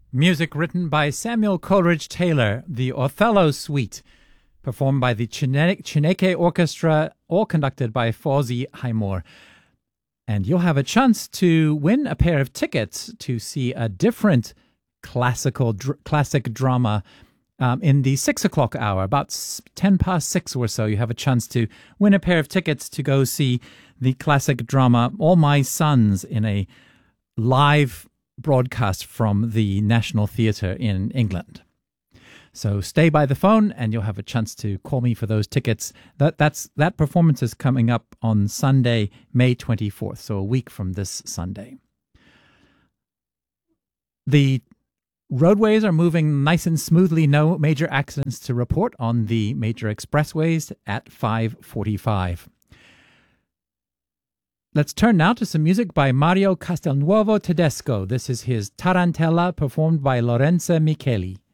Music written by Samuel Coleridge Taylor, the Othello Suite, performed by the Chineke Orchestra, all conducted by Fawzi Highmore. And you'll have a chance to win a pair of tickets to see a different classic drama in the 6 o'clock hour, about 10 past 6 or so. You have a chance to win a pair of tickets to go see the classic drama All My Sons in a live broadcast from the National Theatre in England. So stay by the phone and you'll have a chance to call me for those tickets. That performance is coming up on Sunday, May 24th, so a week from this Sunday. The roadways are moving nice and smoothly. No major accidents to report on the major expressways at 5:45. Let's turn now to some music by Mario Castelnuovo Tedesco. This is his Tarantella, performed by Lorenzo Micheli.